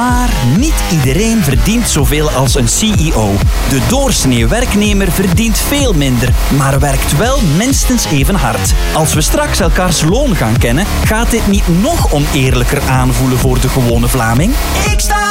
Maar niet iedereen verdient zoveel als een CEO. De doorsnee werknemer verdient veel minder, maar werkt wel minstens even hard. Als we straks elkaars loon gaan kennen, gaat dit niet nog oneerlijker aanvoelen voor de gewone Vlaming? Ik sta